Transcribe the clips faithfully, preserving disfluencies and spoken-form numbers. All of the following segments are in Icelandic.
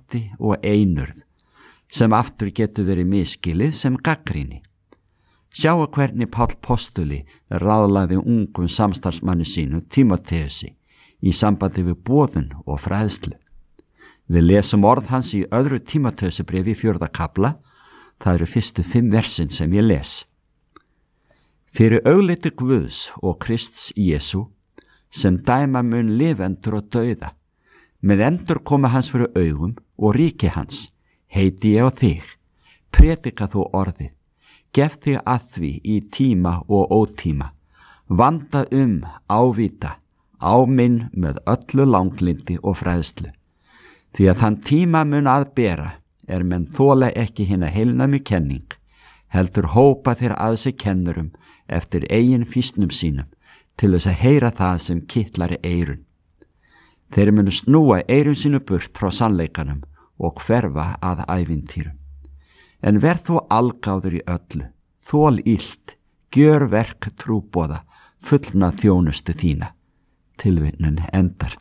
létti og einurð, sem aftur getur verið misskilið sem gagnrýni. Sjáu hvernig Páll postuli ráðlagði ungum samstarfsmanni sínu Tímóteusi í sambandi við boðun og fræðslu. Við lesum orð hans í öðru Tímóteusbréfi í fjórða kafla, það eru fyrstu fimm versin sem ég les. Fyrir augliti Guðs og Krists Jesú, sem dæma mun lifendur og dauða, með endur koma hans fyrir augum og ríki hans, heiti ég á þig, predika þú orðið, gef þig að því í tíma og ótíma, vanda um, ávita, áminn með öllu langlindi og fræðslu. Því að þann tíma mun að bera er menn þola ekki hina heilnæmi kenning, heldur hópa þeir að sig kennurum eftir eigin fýsnum sínum til þess að heyra það sem kitlari eyrun. Þeir munu snúa eyrun sínu burt frá sannleikanum og hverfa að ævintýrum. En verð þú algáður í öllu, þól illt, gjör verk trúboða, fullna þjónustu þína. Tilvitnun endar.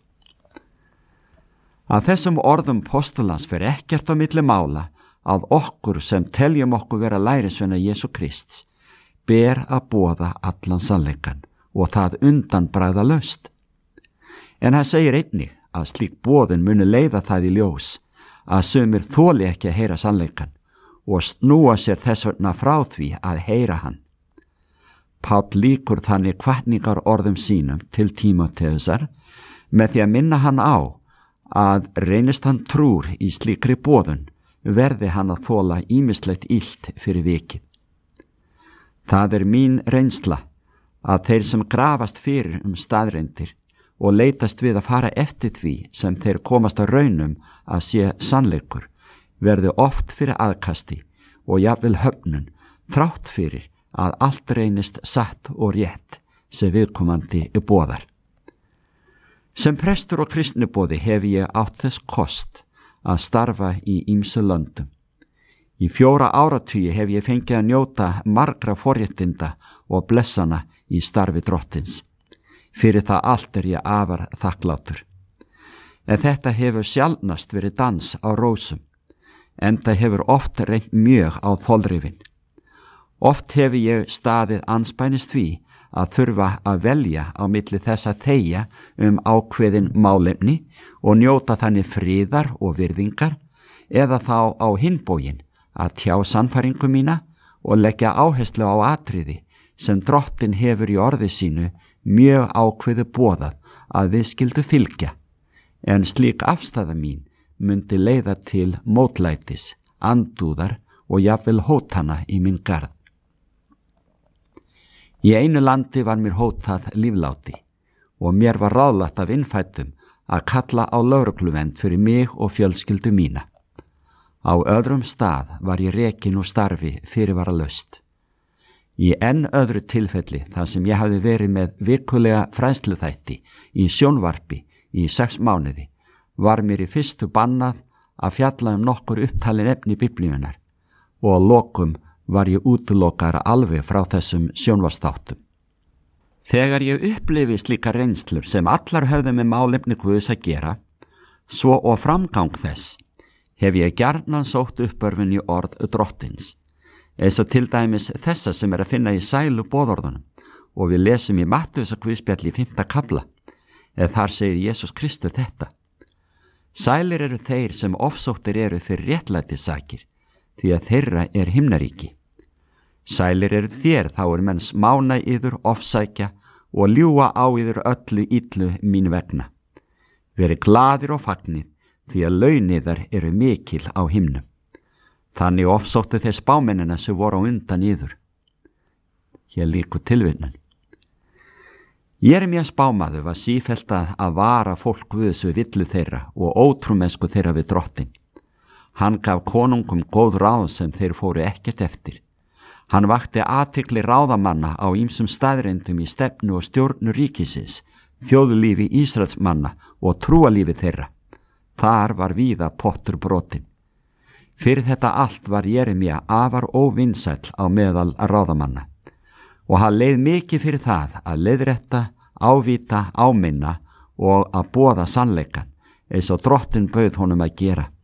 Að þessum orðum postulans fer ekkert á milli mála að okkur sem teljum okkur vera lærisveina Jesú Krists ber að boða allan sannleikann og það undanbragða laust. En hann segir einnig að slík boðin muni leiða það í ljós að sumir þoli ekki að heyra sannleikann og snúa sér þess vegna frá því að heyra hann. Páll líkur þannig hvatningar orðum sínum til Tímóteusar með því að minna hann á að reynist hann trúr í slíkri boðun verði hann að þola ýmislegt illt fyrir vikið. Það er mín reynsla að þeir sem grafast fyrir um staðreyndir og leitast við að fara eftir því sem þeir komast að raunum að sé sannleikur verði oft fyrir aðkasti og jafnvel höfnun þrátt fyrir að allt reynist satt og rétt sem viðkomandi boðar. Sem prestur og kristniboði hef ég átt þess kost að starfa í ýmsu löndum. Í fjóra áratugi hef ég fengið að njóta margra forréttinda og blessana í starfi Drottins. Fyrir það allt er ég afar þakklátur. En þetta hefur sjaldnast verið dans á rósum, enda hefur oft reynt mjög á þolrifin. Oft hefur ég staðið andspænis því að þurfa að velja á milli þess að þegja um ákveðin málefni og njóta þannig friðar og virðingar eða þá á hinn bóginn að tjá sannfæringu mína og leggja áherslu á atriði sem Drottinn hefur í orði sínu mjög ákveðu boðað að við skildu fylgja, en slík afstaða mín myndi leiða til mótlætis, andúðar og jafnvel hótana í minn garð. Í einu landi var mér hótað lífláti og mér var ráðlagt af innfættum að kalla á lögregluvernd fyrir mig og fjölskyldu mína. Á öðrum stað var ég rekin úr starfi fyrirvaralaust. Í enn öðru tilfelli þar sem ég hafði verið með vikulega fræðsluþætti í sjónvarpi í sex mánuði var mér í fyrstu bannað að fjalla um nokkur upptalin efni Biblíunnar og að lokum var ég útilokar alveg frá þessum sjónvarpsþáttum. Þegar ég upplifi slíka reynslur sem allar höfðu með málefni Guðs að gera, svo og framgang þess, hef ég gjarnan sótt uppörfin í orð Drottins, eins og til dæmis þessa sem er að finna í sælu boðorðunum, og við lesum í Mattheusar guðspjalli í fimmta kafla, eða þar segir Jesús Kristur þetta: Sælir eru þeir sem ofsóttir eru fyrir réttlætissakir, því að þeirra er himnaríki. Sælir eru þér, þá er menn smána yður ofsækja og ljúga á yður öllu illu mín vegna. Verið glaðir og fagnir, því að launiðar eru mikil á himnum. Þannig ofsóttu þeir spámennina sem voru á undan yður. Hér líkur tilvitnun. Jeremías spámaður var sífellt að vara fólk Guðs við villu þeirra og ótrúmennsku þeirra við Drottinn. Hann gaf konungum góð ráð sem þeir fóru ekkert eftir. Hann vakti athygli ráðamanna á ýmsum staðreyndum í stefnu og stjórnu ríkisins, þjóðlífi Ísraelsmanna og trúalífi þeirra. Þar var víða pottur brotinn. Fyrir þetta allt var Jeremía afar óvinsæll á meðal ráðamanna og hann leið mikið fyrir það að leiðrétta, ávita, áminna og að boða sannleikann eins og Drottinn bauð honum að gera.